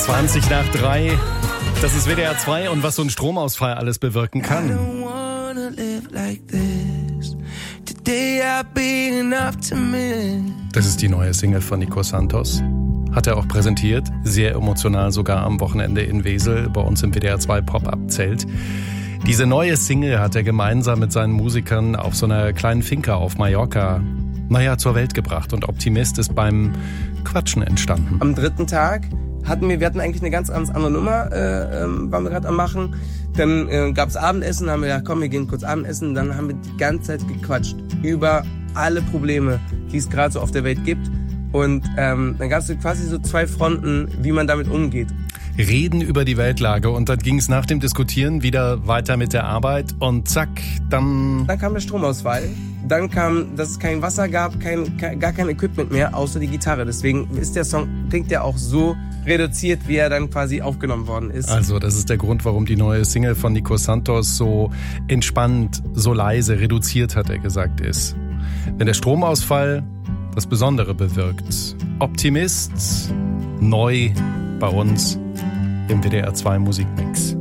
20:03. Das ist WDR 2 und was so ein Stromausfall alles bewirken kann. Das ist die neue Single von Nico Santos. Hat er auch präsentiert, sehr emotional, sogar am Wochenende in Wesel, bei uns im WDR 2 Pop-Up-Zelt. Diese neue Single hat er gemeinsam mit seinen Musikern auf so einer kleinen Finca auf Mallorca, zur Welt gebracht. Und Optimist ist beim Quatschen entstanden. Am dritten Tag wir hatten eigentlich eine ganz andere Nummer, waren wir gerade am machen. Dann gab's Abendessen, haben wir gedacht, komm, wir gehen kurz Abendessen. Dann haben wir die ganze Zeit gequatscht über alle Probleme, die es gerade so auf der Welt gibt. Und dann gab's quasi so zwei Fronten, wie man damit umgeht. Reden über die Weltlage und dann ging es nach dem Diskutieren wieder weiter mit der Arbeit und zack, dann kam der Stromausfall. Dann kam, dass es kein Wasser gab, gar kein Equipment mehr, außer die Gitarre. Deswegen ist der Song, klingt der auch so reduziert, wie er dann quasi aufgenommen worden ist. Also das ist der Grund, warum die neue Single von Nico Santos so entspannt, so leise, reduziert, hat er gesagt, ist. Wenn der Stromausfall das Besondere bewirkt. Optimist, neu bei uns im WDR 2 Musikmix.